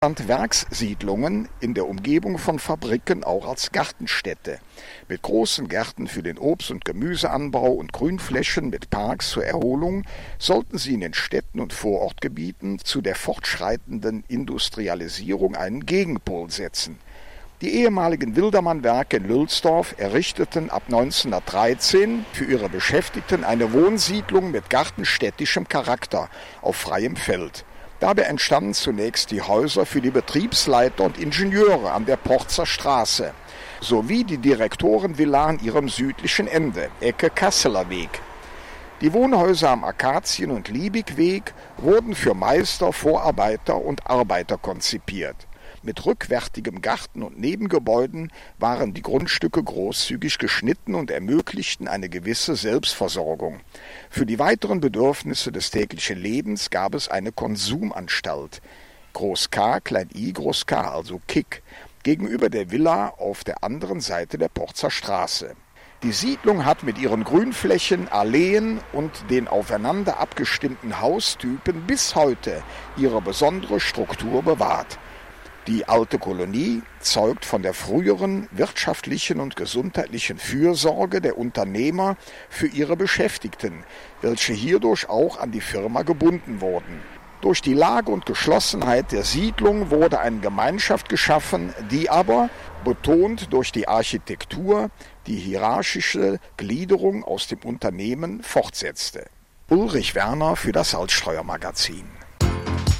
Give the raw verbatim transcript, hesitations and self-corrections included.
Werkssiedlungen in der Umgebung von Fabriken auch als Gartenstädte. Mit großen Gärten für den Obst- und Gemüseanbau und Grünflächen mit Parks zur Erholung sollten sie in den Städten und Vorortgebieten zu der fortschreitenden Industrialisierung einen Gegenpol setzen. Die ehemaligen Wildermann-Werke in Lülsdorf errichteten ab neunzehnhundertdreizehn für ihre Beschäftigten eine Wohnsiedlung mit gartenstädtischem Charakter auf freiem Feld. Dabei entstanden zunächst die Häuser für die Betriebsleiter und Ingenieure an der Porzer Straße sowie die Direktorenvilla an ihrem südlichen Ende, Ecke Kasseler Weg. Die Wohnhäuser am Akazien- und Liebigweg wurden für Meister, Vorarbeiter und Arbeiter konzipiert. Mit rückwärtigem Garten und Nebengebäuden waren die Grundstücke großzügig geschnitten und ermöglichten eine gewisse Selbstversorgung. Für die weiteren Bedürfnisse des täglichen Lebens gab es eine Konsumanstalt, Groß K, Klein I, Groß K, also Kick, gegenüber der Villa auf der anderen Seite der Porzer Straße. Die Siedlung hat mit ihren Grünflächen, Alleen und den aufeinander abgestimmten Haustypen bis heute ihre besondere Struktur bewahrt. Die alte Kolonie zeugt von der früheren wirtschaftlichen und gesundheitlichen Fürsorge der Unternehmer für ihre Beschäftigten, welche hierdurch auch an die Firma gebunden wurden. Durch die Lage und Geschlossenheit der Siedlung wurde eine Gemeinschaft geschaffen, die aber, betont durch die Architektur, die hierarchische Gliederung aus dem Unternehmen fortsetzte. Ulrich Werner für das Salzstreuer Magazin.